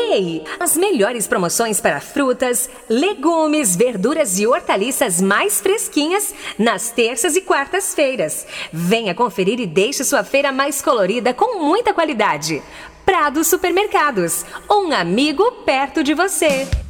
Ei, as melhores promoções para frutas, legumes, verduras e hortaliças mais fresquinhas nas terças e quartas-feiras. Venha conferir e deixe sua feira mais colorida com muita qualidade. Prado Supermercados, um amigo perto de você.